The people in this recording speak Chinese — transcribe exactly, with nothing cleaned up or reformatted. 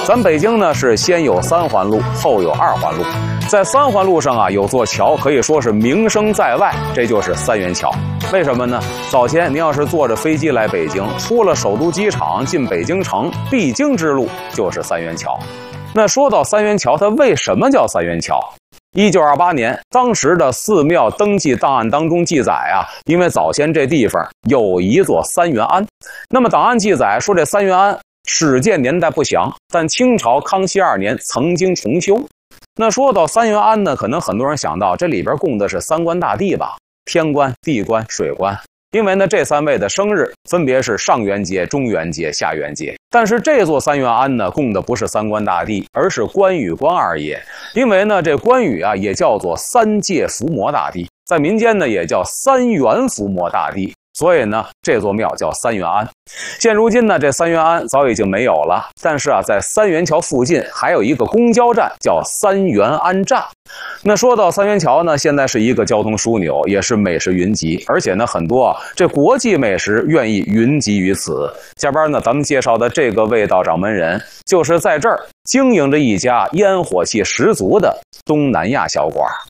咱北京呢是先有三环路，后有二环路。在三环路上啊，有座桥可以说是名声在外，这就是三元桥。为什么呢？早前您要是坐着飞机来北京，出了首都机场进北京城，必经之路就是三元桥。那说到三元桥，它为什么叫三元桥？一九二八年，当时的寺庙登记档案当中记载啊，因为早先这地方有一座三元庵，那么档案记载说这三元庵始建年代不详，但清朝康熙二年曾经重修。那说到三元庵呢，可能很多人想到这里边供的是三官大帝吧，天官、地官、水官。因为呢，这三位的生日分别是上元节、中元节、下元节。但是这座三元庵呢，供的不是三官大帝，而是关羽关二爷。因为呢，这关羽啊，也叫做三界伏魔大帝，在民间呢也叫三元伏魔大帝。所以呢，这座庙叫三元庵。现如今呢，这三元庵早已经没有了，但是啊，在三元桥附近还有一个公交站叫三元庵站。那说到三元桥呢，现在是一个交通枢纽，也是美食云集，而且呢，很多啊这国际美食愿意云集于此。下边呢，咱们介绍的这个味道掌门人，就是在这儿经营着一家烟火气十足的东南亚小馆。